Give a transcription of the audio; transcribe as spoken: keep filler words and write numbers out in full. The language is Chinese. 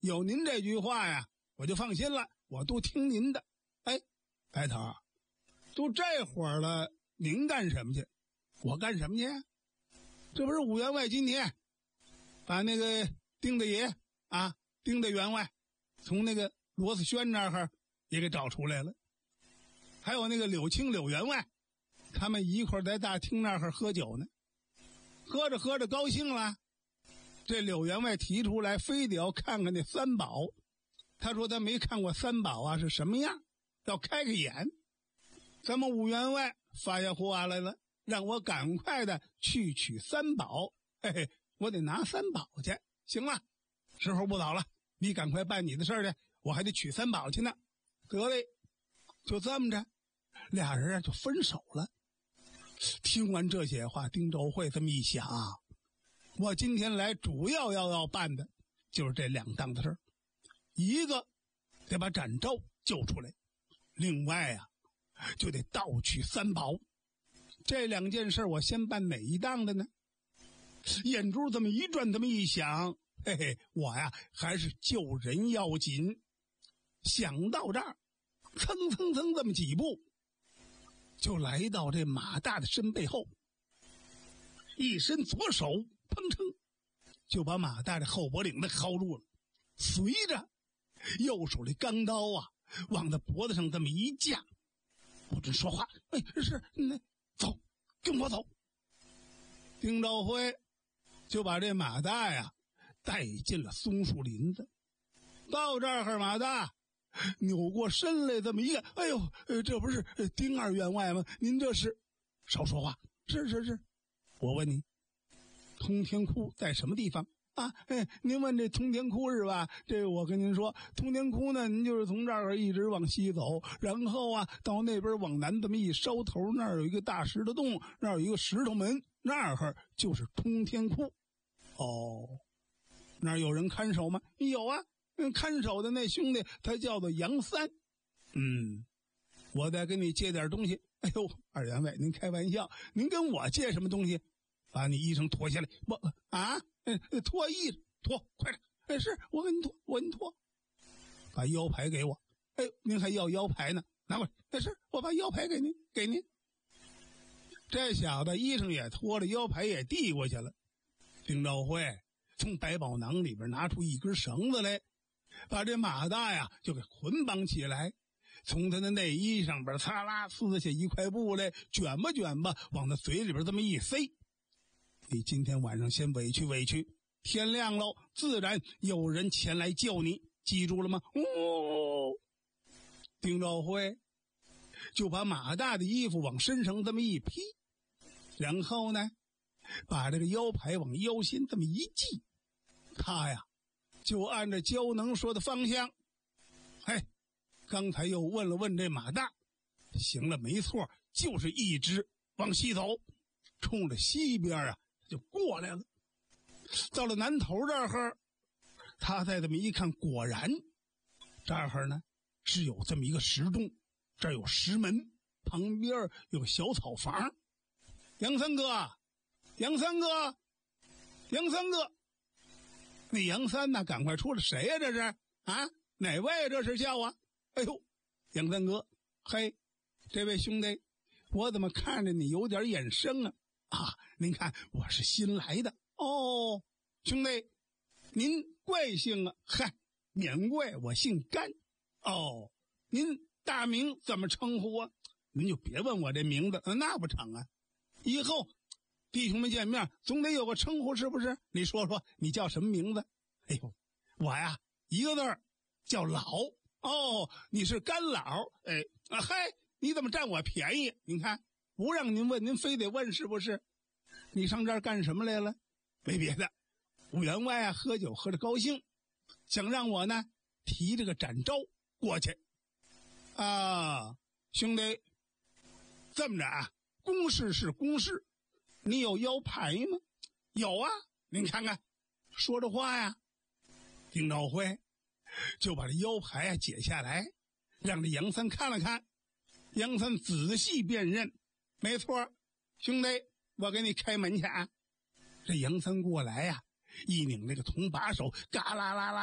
有您这句话呀，我就放心了，我都听您的。哎，白头，都这会儿了，您干什么去？我干什么去？这不是武员外今天把那个丁大爷啊，丁大员外从那个罗斯轩那儿也给找出来了，还有那个柳青柳员外，他们一块在大厅那儿喝酒呢。喝着喝着高兴了，这柳员外提出来非得要看看那三宝。他说他没看过三宝啊是什么样，要开开眼。咱们武员外发下话来了，让我赶快的去取三宝。嘿嘿，我得拿三宝去。行了，时候不早了，你赶快办你的事儿去，我还得取三宝去呢。得嘞，就这么着，俩人啊就分手了。听完这些话，丁州会这么一想，我今天来主要要要办的就是这两档子事儿，一个得把展昭救出来，另外啊就得盗取三宝。这两件事我先办哪一档的呢？眼珠这么一转，这么一想，嘿嘿，我呀还是救人要紧。想到这儿，蹭蹭蹭这么几步就来到这马大的身背后，一伸左手，砰砰就把马大的后脖领子薅住了，随着右手的钢刀啊往他脖子上这么一架，不准说话。哎，是那走，跟我走。丁兆辉就把这马大呀带进了松树林子。到这儿，马大扭过身来这么一看，哎呦，这不是丁二员外吗？您这是？少说话。是是是。我问你，通天窟在什么地方啊？哎，您问这通天窟是吧？这我跟您说，通天窟呢，您就是从这儿一直往西走，然后啊到那边往南这么一梢头，那儿有一个大石头洞，那儿有一个石头门，那儿就是通天窟。哦，那儿有人看守吗？有啊。看守的那兄弟他叫做杨三。嗯，我再跟你借点东西。哎呦，二员外您开玩笑，您跟我借什么东西？把你衣裳脱下来。我啊、哎、脱衣裳，脱快点。哎，是我给你脱，我给你脱。把腰牌给我。哎，您还要腰牌呢？拿过来。哎，是我把腰牌给您，给您。这小子衣裳也脱了，腰牌也递过去了。丁兆辉从百宝囊里边拿出一根绳子来，把这马大呀就给捆绑起来，从他的内衣上边擦啦撕下一块布来，卷吧卷吧往他嘴里边这么一塞。你今天晚上先委屈委屈，天亮喽自然有人前来救你，记住了吗？哦，丁兆辉就把马大的衣服往身上这么一披，然后呢把这个腰牌往腰心这么一系，他呀就按照焦能说的方向，哎，刚才又问了问这马大，行了，没错，就是一直往西走，冲着西边啊就过来了。到了南头这儿，他再这么一看，果然这儿呢是有这么一个石洞，这儿有石门，旁边有小草房。杨三哥，杨三哥，杨三哥，那杨三呢赶快出来，谁呀、啊、这是啊？哪位这是叫啊？哎呦，杨三哥，嘿，这位兄弟，我怎么看着你有点眼生啊？啊，您看我是新来的哦，兄弟，您贵姓啊？嗨，免贵，我姓甘。哦，您大名怎么称呼啊？您就别问我这名字，那不成啊？以后弟兄们见面总得有个称呼，是不是？你说说你叫什么名字？哎呦，我呀一个字儿叫老。哦，你是甘老。哎啊嗨，你怎么占我便宜？您看不让您问，您非得问，是不是？你上这儿干什么来了？没别的，武员外啊喝酒喝得高兴，想让我呢提这个展昭过去啊。兄弟，这么着啊，公事是公事，你有腰牌吗？有啊，您看看。说着话呀，丁兆辉就把这腰牌啊解下来，让这杨三看了看。杨三仔细辨认，没错，兄弟，我给你开门去啊。这杨三过来呀、啊，一拧那个铜把手，嘎啦啦啦